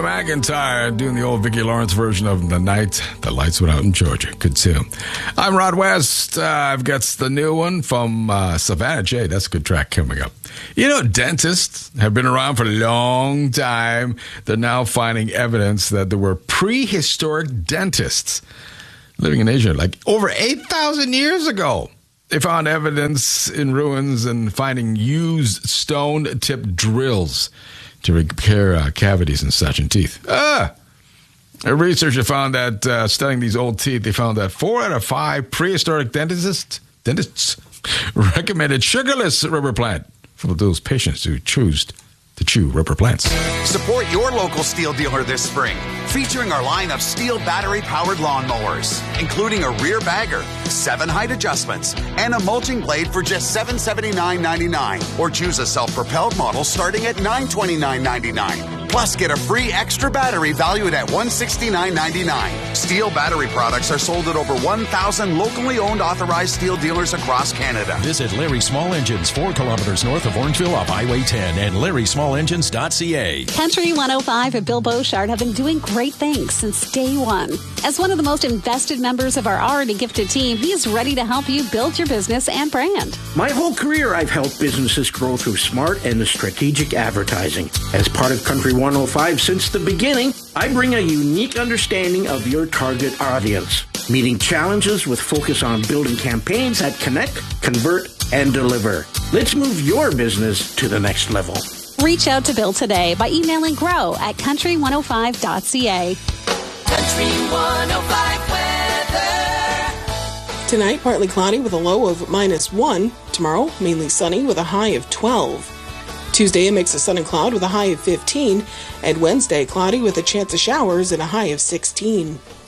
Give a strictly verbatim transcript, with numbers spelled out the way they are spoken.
McIntyre doing the old Vicki Lawrence version of The Night the Lights Went Out in Georgia. Good too. I'm Rod West. Uh, I've got the new one from uh, Savannah J. That's a good track coming up. You know, dentists have been around for a long time. They're now finding evidence that there were prehistoric dentists living in Asia, like over eight thousand years ago. They found evidence in ruins and finding used stone-tipped drills to repair uh, cavities and such in teeth. Ah! A researcher found that, uh, studying these old teeth, they found that four out of five prehistoric dentists, dentists recommended sugarless rubber plant for those patients who choose to chew rubber plants. Support your local Steel dealer this spring, featuring our line of Steel battery-powered lawnmowers, including a rear bagger, seven height adjustments, and a mulching blade for just seven hundred seventy-nine ninety-nine. Or choose a self-propelled model starting at nine hundred twenty-nine ninety-nine. Plus, get a free extra battery valued at one hundred sixty-nine ninety-nine. Steel battery products are sold at over one thousand locally owned authorized Steel dealers across Canada. Visit Larry Small Engines, four kilometers north of Orangeville off Highway ten and larry small engines dot c a. Country one oh five and Bill Beauchard have been doing great things since day one. As one of the most invested members of our already gifted team, he is ready to help you build your business and brand. My whole career, I've helped businesses grow through smart and strategic advertising. As part of Country one oh five since the beginning, I bring a unique understanding of your target audience, meeting challenges with focus on building campaigns that connect, convert, and deliver. Let's move your business to the next level. Reach out to Bill today by emailing grow at country one oh five dot c a. Country one oh five weather. Tonight, partly cloudy with a low of minus one. Tomorrow, mainly sunny with a high of twelve. Tuesday, a mix of sun and cloud with a high of fifteen. And Wednesday, cloudy with a chance of showers and a high of sixteen.